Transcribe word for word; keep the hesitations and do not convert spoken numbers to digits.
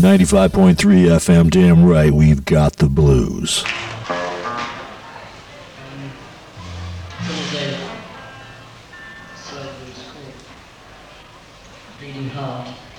ninety-five point three F M, damn right, we've got the blues. Beating heart.